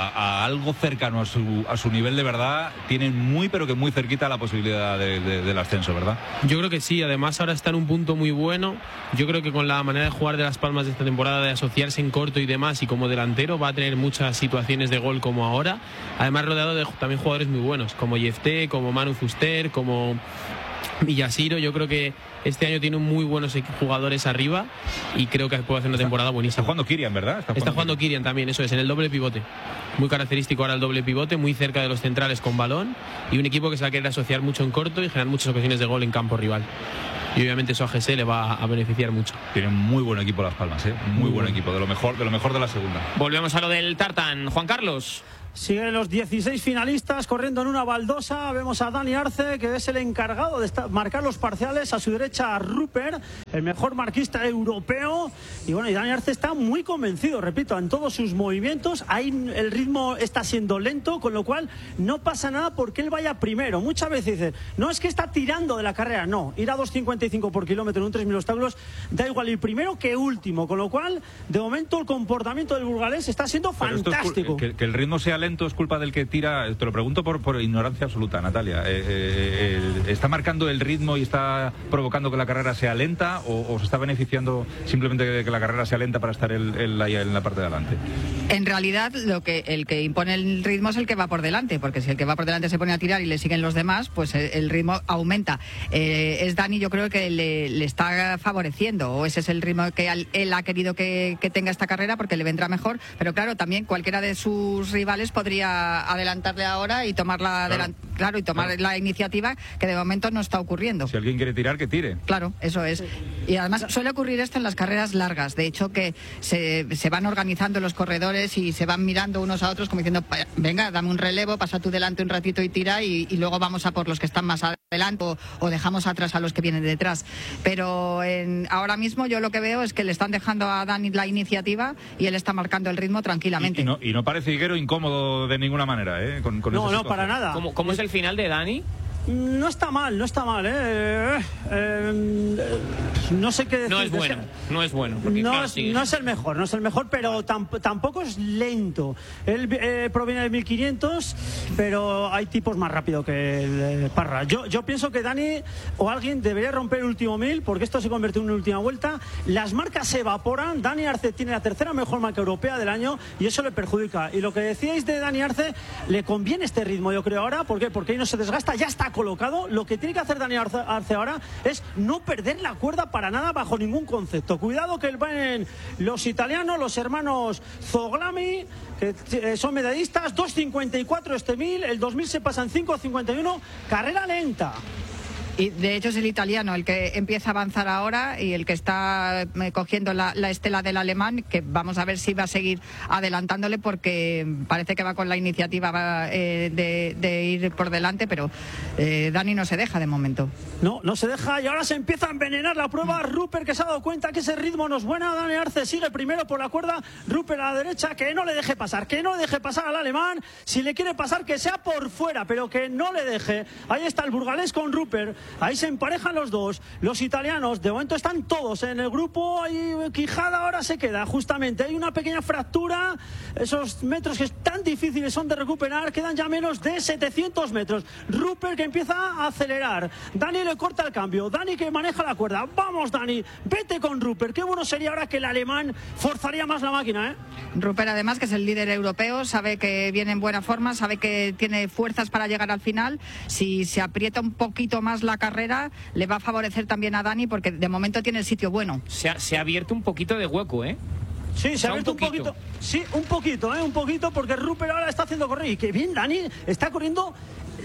a algo cercano a su nivel de verdad, tienen muy, pero que muy cerquita la posibilidad del ascenso, ¿verdad? Yo creo que sí, además ahora está en un punto muy bueno. Yo creo que con la manera de jugar de Las Palmas de esta temporada, de asociarse en corto y demás, y como delantero va a tener muchas situaciones de gol como ahora. Además rodeado de también jugadores muy buenos, como Jefté, como Manu Fuster, como Villasiro. Yo creo que este año tiene muy buenos jugadores arriba y creo que puede hacer una temporada buenísima. Está jugando Kirian, ¿verdad? Está jugando Kirian también, eso es, en el doble pivote. Muy característico ahora el doble pivote, muy cerca de los centrales con balón, y un equipo que se va a querer asociar mucho en corto y generar muchas ocasiones de gol en campo rival. Y obviamente eso a José le va a beneficiar mucho. Tiene muy buen equipo Las Palmas, ¿eh? Muy buen equipo, de lo mejor de la segunda. Volvemos a lo del tartán. Juan Carlos. Siguen los 16 finalistas corriendo en una baldosa. Vemos a Dani Arce, que es el encargado de marcar los parciales. A su derecha a Rupert, el mejor marquista europeo. Y bueno, y Dani Arce está muy convencido, repito, en todos sus movimientos. Ahí el ritmo está siendo lento, con lo cual no pasa nada porque él vaya primero. Muchas veces dicen, no, es que está tirando de la carrera. No, ir a 2.55 por kilómetro en un 3.000 obstáculos da igual ir primero que último. Con lo cual, de momento, el comportamiento del burgalés está siendo fantástico. Que el ritmo sea lento es culpa del que tira. Te lo pregunto por ignorancia absoluta, Natalia. ¿Está marcando el ritmo y está provocando que la carrera sea lenta o se está beneficiando simplemente de que la carrera sea lenta para estar en la parte de adelante? En realidad, el que impone el ritmo es el que va por delante, porque si el que va por delante se pone a tirar y le siguen los demás, pues el ritmo aumenta. Es Dani, yo creo que le está favoreciendo, o ese es el ritmo que él ha querido que tenga esta carrera, porque le vendrá mejor. Pero claro, también cualquiera de sus rivales podría adelantarle ahora y tomar la iniciativa, que de momento no está ocurriendo. Si alguien quiere tirar, que tire. Claro, eso es. Y además suele ocurrir esto en las carreras largas. De hecho, que se van organizando los corredores y se van mirando unos a otros como diciendo, venga, dame un relevo, pasa tú delante un ratito y tira, y luego vamos a por los que están más adelante o dejamos atrás a los que vienen detrás. Pero ahora mismo yo lo que veo es que le están dejando a Dani la iniciativa y él está marcando el ritmo tranquilamente. Y no parece Higuero incómodo de ninguna manera, ¿eh? No, para nada. ¿Cómo es el final de Dani? No está mal, no sé qué decir. No es bueno. No es el mejor, pero tampoco es lento. Él proviene del 1500, pero hay tipos más rápido que el Parra. Yo pienso que Dani o alguien debería romper el último 1000, porque esto se convierte en una última vuelta. Las marcas se evaporan. Dani Arce tiene la tercera mejor marca europea del año y eso le perjudica. Y lo que decíais de Dani Arce, le conviene este ritmo, yo creo ahora. ¿Por qué? Porque ahí no se desgasta, ya está colocado. Lo que tiene que hacer Dani Arce ahora es no perder la cuerda para nada, bajo ningún concepto. Cuidado que van los italianos, los hermanos Zoglami, que son medallistas. 2.54 este 1000, el 2000 se pasa en 5.51, carrera lenta. Y de hecho es el italiano el que empieza a avanzar ahora y el que está cogiendo la estela del alemán, que vamos a ver si va a seguir adelantándole, porque parece que va con la iniciativa de ir por delante, pero Dani no se deja de momento. No se deja, y ahora se empieza a envenenar la prueba. Rupert, que se ha dado cuenta que ese ritmo no es bueno. Dani Arce sigue primero por la cuerda. Rupert a la derecha, que no le deje pasar, al alemán. Si le quiere pasar, que sea por fuera, pero que no le deje. Ahí está el burgalés con Rupert. Ahí se emparejan los dos. Los italianos, de momento están todos en el grupo. Ahí Quijada ahora se queda, justamente. Hay una pequeña fractura. Esos metros que tan difíciles son de recuperar. Quedan ya menos de 700 metros. Rupert, que empieza a acelerar. Dani le corta el cambio. Dani, que maneja la cuerda. Vamos, Dani, vete con Rupert. Qué bueno sería ahora que el alemán forzaría más la máquina, ¿eh? Rupert, además, que es el líder europeo, sabe que viene en buena forma, sabe que tiene fuerzas para llegar al final. Si se aprieta un poquito más la carrera, le va a favorecer también a Dani, porque de momento tiene el sitio bueno. Se ha abierto un poquito de hueco, ¿eh? Sí, se ha abierto un poquito. Sí, un poquito, porque Rupert ahora está haciendo correr. Y que bien, Dani está corriendo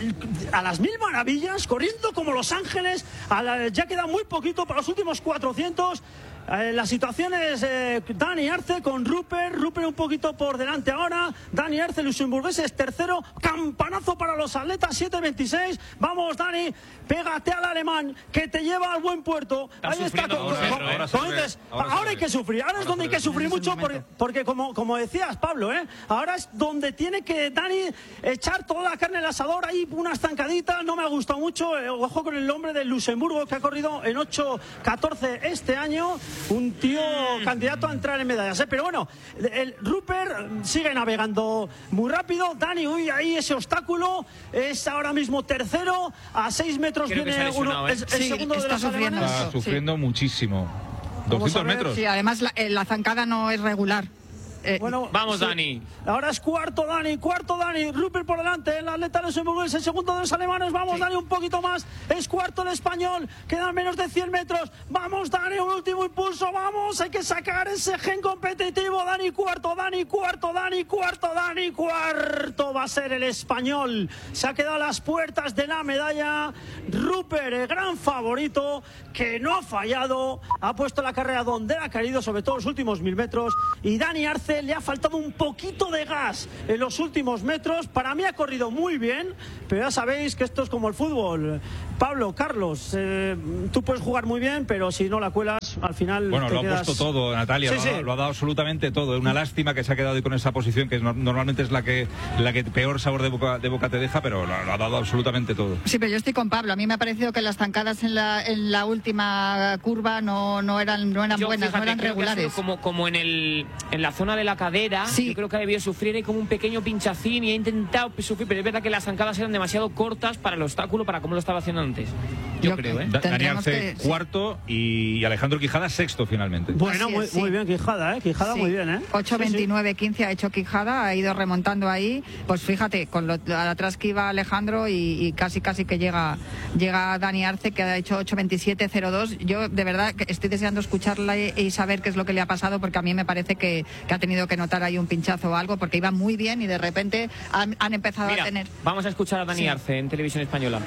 a las mil maravillas, corriendo como Los Ángeles. Ya queda muy poquito para los últimos 400. La situación es Dani Arce con Rupert un poquito por delante ahora. Dani Arce, luxemburgués, es tercero. Campanazo para los atletas, 7:26. Vamos, Dani, pégate al alemán, que te lleva al buen puerto. Ahí está. Ahora hay que sufrir, ahora es donde hay que sufrir mucho, porque como decías, Pablo, ahora es donde tiene que Dani echar toda la carne al asador. Ahí unas zancaditas, no me ha gustado mucho. Ojo con el hombre de Luxemburgo, que ha corrido en 8:14 este año. Un tío candidato a entrar en medallas, pero bueno, el Rupert sigue navegando muy rápido. Dani, ahí ese obstáculo, es ahora mismo tercero. A 6 metros viene uno, el segundo de los alemanes. Está sufriendo muchísimo. 200 metros. Sí, además la zancada no es regular. Bueno, vamos, sí. Dani. Ahora es cuarto Dani. Rupert por delante, el atleta luxemburgués, el segundo de los alemanes. Vamos, sí. Dani, un poquito más. Es cuarto el español. Quedan menos de 100 metros. Vamos, Dani, un último impulso. Vamos, hay que sacar ese gen competitivo. Dani cuarto. Va a ser el español. Se ha quedado a las puertas de la medalla. Rupert, el gran favorito, que no ha fallado. Ha puesto la carrera donde ha querido, sobre todo los últimos 1000 metros. Y Dani Arce le ha faltado un poquito de gas en los últimos metros. Para mí ha corrido muy bien, pero ya sabéis que esto es como el fútbol. Pablo, Carlos, tú puedes jugar muy bien, pero si no la cuelas, al final bueno, lo quedas... ha puesto todo, Natalia, sí. Lo ha dado absolutamente todo. Es una lástima que se ha quedado ahí con esa posición, que normalmente es la que peor sabor de boca te deja, pero lo ha dado absolutamente todo. Sí, pero yo estoy con Pablo. A mí me ha parecido que las zancadas en la última curva no eran buenas, fíjate, no eran regulares. Como en la zona de la cadera, sí. Yo creo que ha debido sufrir ahí como un pequeño pinchacín y ha intentado sufrir, pero es verdad que las zancadas eran demasiado cortas para el obstáculo, para cómo lo estaba haciendo antes. Yo creo, Dani Arce cuarto y Alejandro Quijada sexto finalmente. Bueno, muy bien Quijada, Quijada sí. Muy bien, 8:29:15 ha hecho Quijada, ha ido remontando ahí. Pues fíjate, con lo atrás que iba Alejandro y casi que llega Dani Arce, que ha hecho 8:27:02. Yo de verdad que estoy deseando escucharla y saber qué es lo que le ha pasado, porque a mí me parece que ha tenido que notar ahí un pinchazo o algo, porque iba muy bien y de repente han empezado a tener... Vamos a escuchar a Dani Arce en Televisión Española.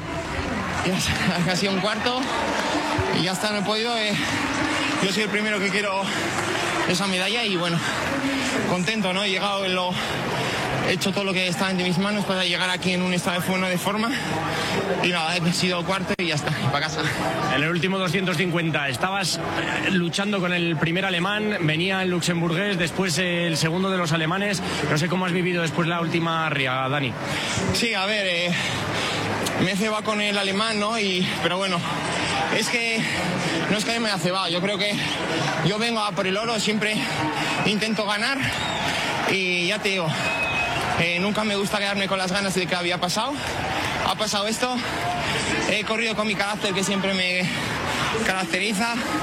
Ha sido un cuarto y ya está, no he podido. Yo soy el primero que quiero esa medalla y bueno, contento, ¿no? He llegado he hecho todo lo que estaba entre mis manos para llegar aquí en un estado de forma y nada, he sido cuarto y ya está, y para casa. En el último 250 estabas luchando con el primer alemán, venía el luxemburgués, después el segundo de los alemanes. No sé cómo has vivido después la última ría, Dani. Sí, a ver, me he cebado con el alemán, ¿no? Pero bueno, es que no es que me haya cebado. Yo creo que yo vengo a por el oro, siempre intento ganar y ya te digo, nunca me gusta quedarme con las ganas de que había pasado. Ha pasado esto, he corrido con mi carácter que siempre me caracteriza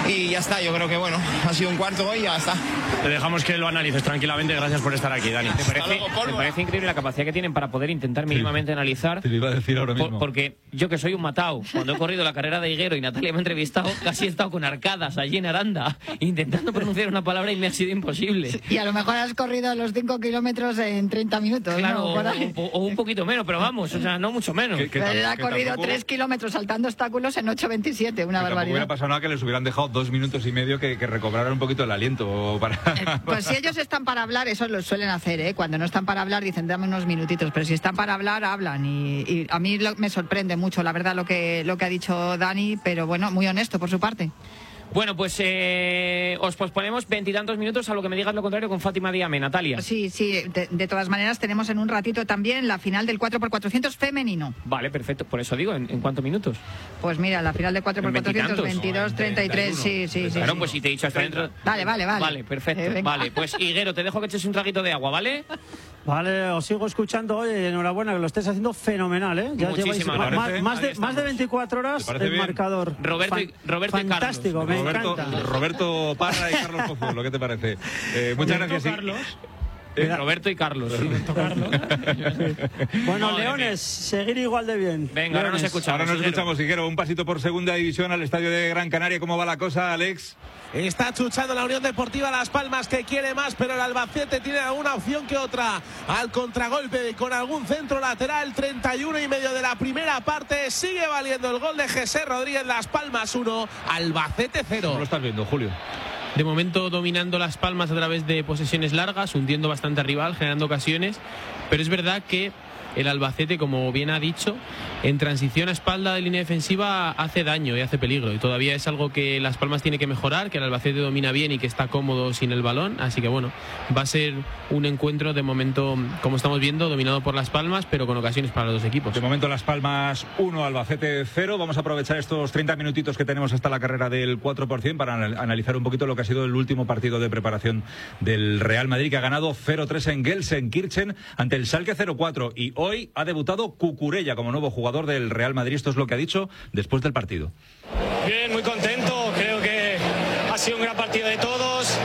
y ya está. Yo creo que bueno, ha sido un cuarto hoy y ya está. Te dejamos que lo analices tranquilamente. Gracias por estar aquí, Dani. Me parece increíble la capacidad que tienen para poder intentar mínimamente analizar. Te lo iba a decir ahora mismo. Porque yo, que soy un matao, cuando he corrido la carrera de Higuero y Natalia me ha entrevistado, casi he estado con arcadas allí en Aranda intentando pronunciar una palabra y me ha sido imposible. Y a lo mejor has corrido los 5 kilómetros en 30 minutos. Claro, ¿no? o un poquito menos, pero vamos, o sea, no mucho menos. Pero él ha corrido 3 kilómetros saltando obstáculos en 8:27, una barbaridad. Hubiera pasado nada que les hubieran dejado 2 minutos y medio que recobraran un poquito el aliento para... Pues si ellos están para hablar, eso lo suelen hacer, ¿eh? Cuando no están para hablar dicen dame unos minutitos, pero si están para hablar, hablan. Y a mí me sorprende mucho, la verdad, lo que ha dicho Dani, pero bueno, muy honesto por su parte. Bueno, pues os posponemos 20 y tantos minutos a lo que me digas lo contrario con Fátima Diame. Natalia. Sí, de todas maneras tenemos en un ratito también la final del 4x400 femenino. Vale, perfecto, por eso digo, ¿en cuántos minutos? Pues mira, la final del 4x400, 22, 33, sí. Claro, pues si te he dicho hasta dentro... Vale. Vale, perfecto, vale. Pues Higuero, te dejo que eches un traguito de agua, ¿vale? Vale, os sigo escuchando hoy, enhorabuena, que lo estés haciendo fenomenal, ¿eh? Ya lleváis más de 24 horas el bien? Marcador. Roberto fantástico, y Carlos. Me encanta. Roberto Parra y Carlos Pozuelo, ¿qué te parece? Muchas gracias. Carlos. Roberto y Carlos. Bueno, Leones, seguir igual de bien. Venga, ahora nos escuchamos, Higuero. Un pasito por segunda división al estadio de Gran Canaria. ¿Cómo va la cosa, Alex? Está chuchando la Unión Deportiva Las Palmas, que quiere más, pero el Albacete tiene alguna opción que otra. Al contragolpe con algún centro lateral, 31,5 de la primera parte. Sigue valiendo el gol de José Rodríguez. Las Palmas 1, Albacete 0. ¿Cómo lo estás viendo, Julio? De momento dominando Las Palmas a través de posesiones largas, hundiendo bastante al rival, generando ocasiones. Pero es verdad que el Albacete, como bien ha dicho, en transición a espalda de línea defensiva hace daño y hace peligro. Y todavía es algo que Las Palmas tiene que mejorar, que el Albacete domina bien y que está cómodo sin el balón. Así que bueno, va a ser un encuentro de momento, como estamos viendo, dominado por Las Palmas, pero con ocasiones para los dos equipos. De momento Las Palmas 1, Albacete 0. Vamos a aprovechar estos 30 minutitos que tenemos hasta la carrera del 4% para analizar un poquito lo que ha sido el último partido de preparación del Real Madrid, que ha ganado 0-3 en Gelsenkirchen ante el Schalke 0-4. Y hoy ha debutado Cucurella como nuevo jugador del Real Madrid. Esto es lo que ha dicho después del partido. Bien, muy contento. Creo que ha sido un gran partido de todos.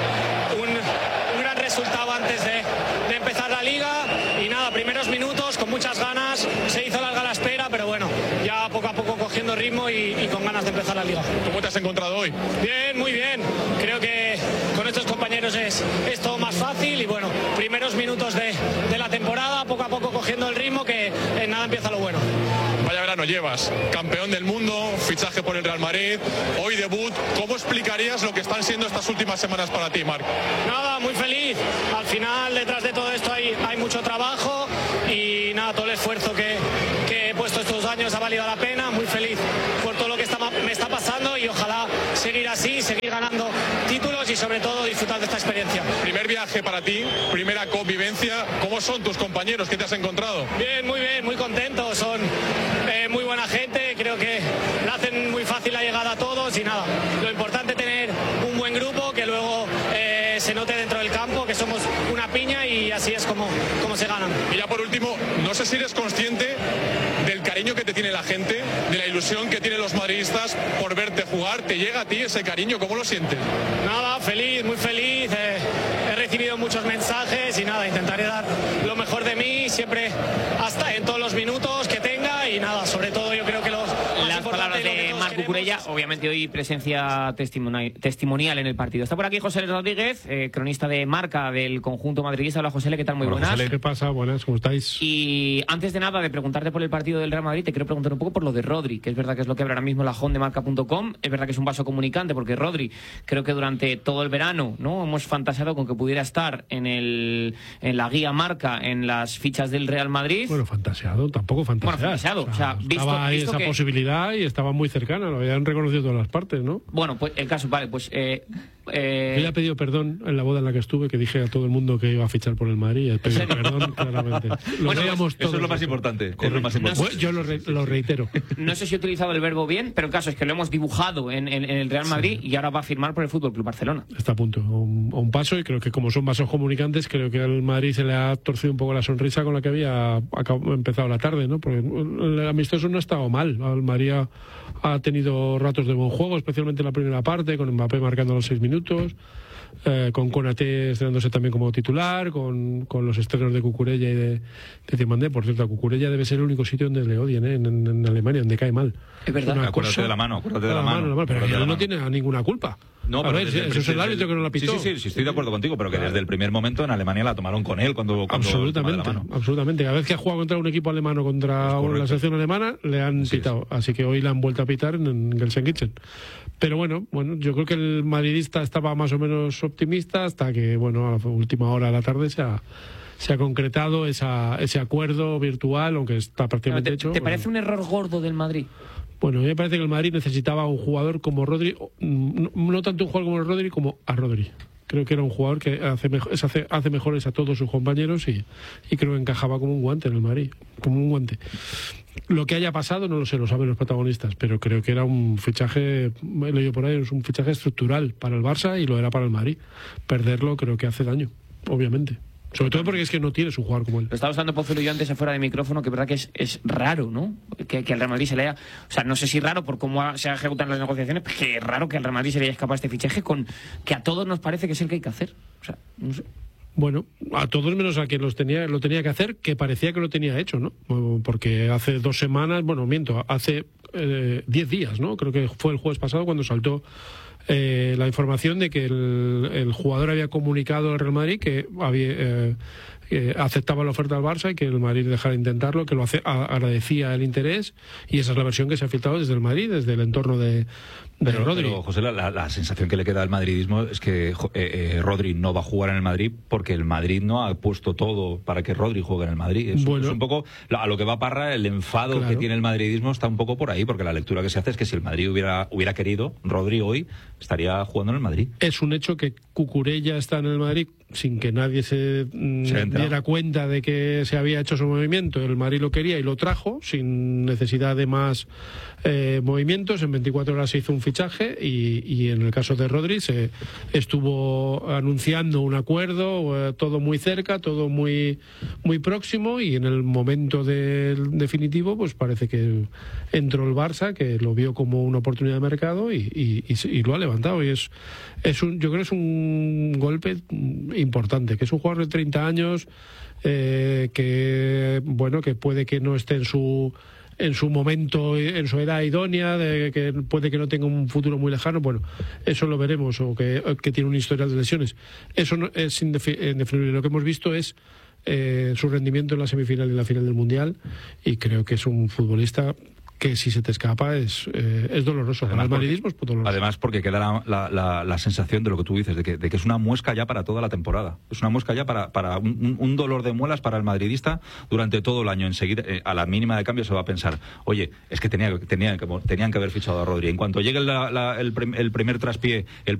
Un gran resultado antes de empezar la liga. Y nada, primeros minutos con muchas ganas. Se hizo larga la espera, pero bueno, ya poco a poco cogiendo ritmo y con ganas de empezar la liga. ¿Cómo te has encontrado hoy? Bien, muy bien. Creo que con estos compañeros es todo más fácil y bueno, primeros minutos de la temporada, poco a poco cogiendo el ritmo, que en nada empieza lo bueno. Vaya verano llevas, campeón del mundo, fichaje por el Real Madrid, hoy debut. ¿Cómo explicarías lo que están siendo estas últimas semanas para ti, Marc? Nada, muy feliz. Al final, detrás de todo esto hay mucho trabajo y nada, todo el esfuerzo que he puesto estos años ha valido la pena. Muy feliz por todo lo que me está pasando y ojalá seguir así, seguir ganando títulos y sobre todo disfrutar de esta experiencia. Primer viaje para ti, primera convivencia. ¿Cómo son tus compañeros? ¿Qué te has encontrado? Bien, muy contentos. Son muy buena gente. Creo que le hacen muy fácil la llegada a todos y nada. Lo importante es tener un buen grupo que luego se note dentro del campo que somos una piña y así es como se ganan. Y ya por último, no sé si eres consciente del cariño que te tiene la gente, de la ilusión que tienen los madridistas por verte jugar. ¿Te llega a ti ese cariño? ¿Cómo lo sientes? Nada, feliz, muy feliz. He recibido muchos mensajes y nada, intentaré dar lo mejor de mí siempre hasta en todos los minutos que tenga y nada, sobre todo yo creo que las palabras de Marc Cucurella, obviamente hoy presencia testimonial en el partido. Está por aquí José Rodríguez, cronista de Marca del conjunto madridista. Hola José, ¿qué tal? Muy buenas. José, ¿qué pasa? Buenas, ¿cómo estáis? Y antes de nada de preguntarte por el partido del Real Madrid, te quiero preguntar un poco por lo de Rodri, que es verdad que es lo que abre ahora mismo la home de marca.com. Es verdad que es un vaso comunicante porque Rodri, creo que durante todo el verano, ¿no?, hemos fantaseado con que pudiera estar en la guía Marca, en las fichas del Real Madrid. Bueno, tampoco fantaseado. O sea, estaba ahí esa posibilidad y estaba muy cercana, lo habían reconocido todas las partes, ¿no? Bueno, pues el caso, vale, pues... Yo ya he pedido perdón en la boda en la que estuve, que dije a todo el mundo que iba a fichar por el Madrid. He pedido perdón, claramente. Eso es lo más importante. Yo lo reitero. No sé si he utilizado el verbo bien, pero el caso es que lo hemos dibujado en el Real Madrid y ahora va a firmar por el Fútbol Club Barcelona. Está a punto, a un paso, y creo que como son vasos comunicantes, creo que al Madrid se le ha torcido un poco la sonrisa con la que había empezado la tarde, ¿no? Porque el amistoso no ha estado mal. Al Madrid ha ha tenido ratos de buen juego, especialmente en la primera parte, con Mbappé marcando los 6 minutos, con Konaté estrenándose también como titular, con los estrenos de Cucurella y de Diomandé. Por cierto, a Cucurella debe ser el único sitio donde le odian, en Alemania, donde cae mal. Es verdad. Acuérdate de la mano, pero él no tiene ninguna culpa. No, a ver, eso es el árbitro que no la pitó. Sí, estoy de acuerdo contigo, pero que desde el primer momento en Alemania la tomaron con él cuando absolutamente. Cada vez que ha jugado contra un equipo alemán o contra la selección alemana, le han pitado. Así que hoy le han vuelto a pitar en Gelsenkirchen. Pero bueno, yo creo que el madridista estaba más o menos optimista hasta que, a la última hora de la tarde se ha concretado ese acuerdo virtual, aunque está prácticamente hecho. ¿Te parece un error gordo del Madrid? Bueno, a mí me parece que el Madrid necesitaba un jugador como Rodri, no tanto un jugador como Rodri, como a Rodri. Creo que era un jugador que hace mejores a todos sus compañeros y creo que encajaba como un guante en el Madrid, como un guante. Lo que haya pasado no lo sé, lo saben los protagonistas, pero creo que era un fichaje, he leído por ahí, es un fichaje estructural para el Barça y lo era para el Madrid. Perderlo creo que hace daño, obviamente. Sobre todo porque es que no tienes un jugador como él. Lo estaba usando Pozuelo yo antes afuera de micrófono, que es verdad que es raro, ¿no? Que el Real Madrid se le haya... O sea, no sé si raro por cómo se ejecutan las negociaciones, pero que es raro que el Real Madrid se le haya escapado este fichaje con que a todos nos parece que es el que hay que hacer. O sea, no sé. Bueno, a todos menos a quien lo tenía que hacer, que parecía que lo tenía hecho, ¿no? Porque hace 2 semanas, hace 10 días, ¿no? Creo que fue el jueves pasado cuando saltó la información de que el jugador había comunicado al Real Madrid que aceptaba la oferta del Barça y que el Madrid dejara de intentarlo, que agradecía el interés, y esa es la versión que se ha filtrado desde el Madrid, desde el entorno de Rodri. Pero José, la sensación que le queda al madridismo es que Rodri no va a jugar en el Madrid porque el Madrid no ha puesto todo para que Rodri juegue en el Madrid. Es un poco a lo que va Parra, el enfado que tiene el madridismo está un poco por ahí, porque la lectura que se hace es que si el Madrid hubiera querido, Rodri hoy estaría jugando en el Madrid. Es un hecho que Cucurella está en el Madrid sin que nadie se diera cuenta de que se había hecho su movimiento. El Madrid lo quería y lo trajo sin necesidad de más movimientos. En 24 horas se hizo un fichaje y en el caso de Rodri se estuvo anunciando un acuerdo, todo muy cerca, todo muy, muy próximo, y en el momento definitivo pues parece que entró el Barça, que lo vio como una oportunidad de mercado y lo ha levantado, y yo creo que es un golpe importante, que es un jugador de 30 años que puede que no esté en su momento, en su edad idónea, que puede que no tenga un futuro muy lejano. Bueno, eso lo veremos, o que tiene un historial de lesiones. Eso no, es indefinible. Lo que hemos visto es su rendimiento en la semifinal y en la final del Mundial, y creo que es un futbolista que si se te escapa es doloroso. Además, para el madridismo es doloroso. Además, porque queda la sensación de lo que tú dices, de que es una muesca ya para toda la temporada. Es una muesca ya para un dolor de muelas para el madridista durante todo el año. Enseguida, a la mínima de cambio se va a pensar, oye, es que tenían que haber fichado a Rodri. En cuanto llegue el primer traspié, el